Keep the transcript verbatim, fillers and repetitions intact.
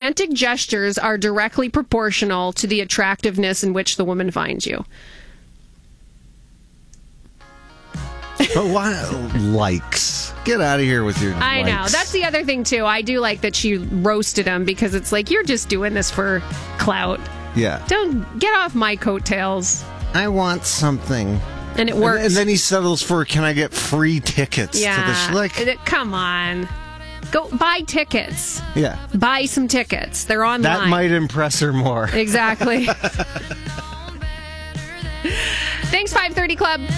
romantic gestures are directly proportional to the attractiveness in which the woman finds you. But why likes? Get out of here with your I likes. know. That's the other thing, too. I do like that she roasted him because it's like, you're just doing this for clout. Yeah. Don't get off my coattails. I want something. And it works. And, and then he settles for, can I get free tickets yeah. to the sh-? Like, It- Come on. Go buy tickets. yeah. Buy some tickets. They're online. That might impress her more. Exactly. Thanks, five thirty Club.